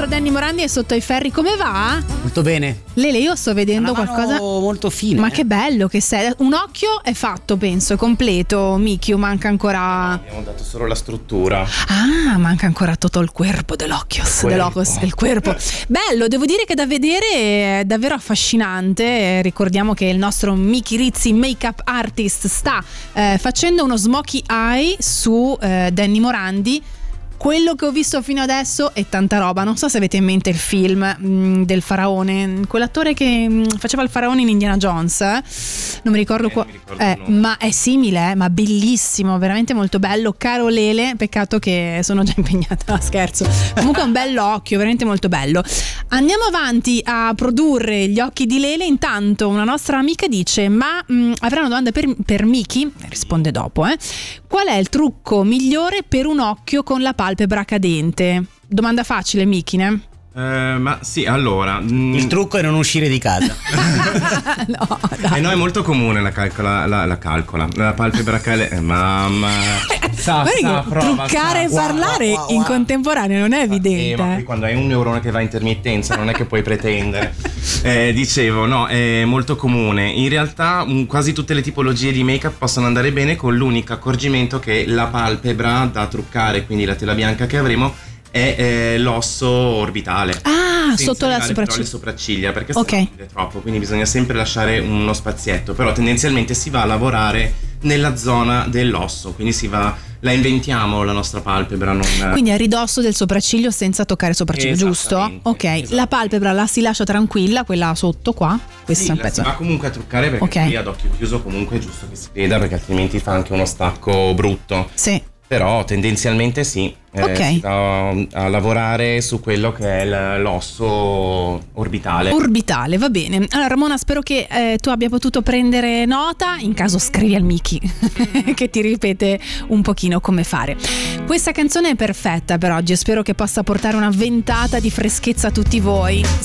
nostro Danny Morandi è sotto ai ferri, come va? Molto bene. Lele, io sto vedendo Una mano qualcosa molto fine. Ma che bello che sei. Un occhio è fatto, penso, è completo. Mikio, manca ancora. Abbiamo dato solo la struttura. Ah, manca ancora tutto il cuerpo dell'occhios. Il cuerpo. Bello, devo dire che da vedere è davvero affascinante. Ricordiamo che il nostro Miki Rizzi, make-up artist, sta facendo uno smokey eye su Danny Morandi. Quello che ho visto fino adesso è tanta roba. Non so se avete in mente il film del faraone, quell'attore che faceva il faraone in Indiana Jones, non mi ricordo ma è simile, ma bellissimo, veramente molto bello. Caro Lele, peccato che sono già impegnata, no, scherzo. Comunque è un bell'occhio, veramente molto bello. Andiamo avanti a produrre gli occhi di Lele. Intanto una nostra amica dice: ma avrà una domanda per Miki, risponde dopo, qual è il trucco migliore per un occhio con la palpebra cadente? Domanda facile, Miki, ne? Ma sì, allora il trucco è non uscire di casa. No, dai. No, è molto comune la palpebra cadente. Mamma, truccare e parlare in contemporanea non è evidente. Ma poi quando hai un neurone che va a intermittenza non è che puoi pretendere. Dicevo, no, è molto comune. In realtà quasi tutte le tipologie di make-up possono andare bene, con l'unico accorgimento che la palpebra da truccare, quindi la tela bianca che avremo, è l'osso orbitale. Sotto le sopracciglia, perché se no chiude troppo, quindi bisogna sempre lasciare uno spazietto. Però tendenzialmente si va a lavorare nella zona dell'osso, quindi la inventiamo la nostra palpebra, quindi a ridosso del sopracciglio, senza toccare il sopracciglio, giusto? Ok, esatto. La palpebra la si lascia tranquilla, quella sotto qua. Questo è un pezzo. Si va comunque a truccare, perché qui ad occhio chiuso comunque è giusto che si veda, perché altrimenti fa anche uno stacco brutto. Sì. Però tendenzialmente sì, si va a lavorare su quello che è l'osso orbitale. Orbitale, va bene. Allora Ramona, spero che tu abbia potuto prendere nota. In caso scrivi al Miki che ti ripete un pochino come fare. Questa canzone è perfetta per oggi, spero che possa portare una ventata di freschezza a tutti voi.